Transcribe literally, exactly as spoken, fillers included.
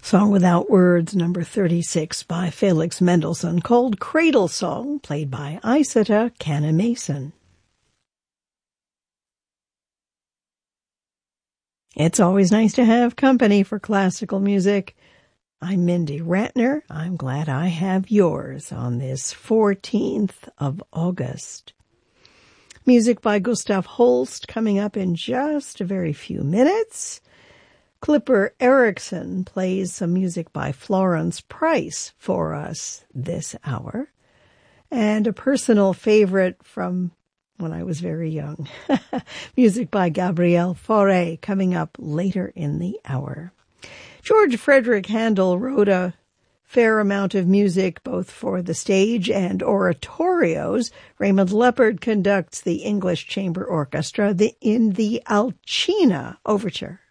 Song Without Words, number thirty-six, by Felix Mendelssohn, called Cradle Song, played by Isata Canna-Mason. It's always nice to have company for classical music. I'm Mindy Ratner. I'm glad I have yours on this fourteenth of August. Music by Gustav Holst coming up in just a very few minutes. Clipper Erickson plays some music by Florence Price for us this hour. And a personal favorite from when I was very young. Music by Gabriel Fauré coming up later in the hour. George Frederick Handel wrote a fair amount of music both for the stage and oratorios. Raymond Leppard conducts the English Chamber Orchestra in the Alcina Overture.